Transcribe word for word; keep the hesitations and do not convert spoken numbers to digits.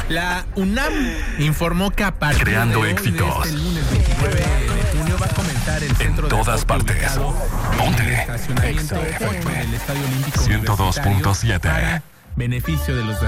La UNAM informó que a partir Creando de hoy, éxitos. de este lunes veintinueve de junio va a comenzar el centro En de todas acopio partes. ubicado en Ponte. el estacionamiento Exa F M. del Estadio Olímpico ciento dos punto Universitario siete. para beneficio de los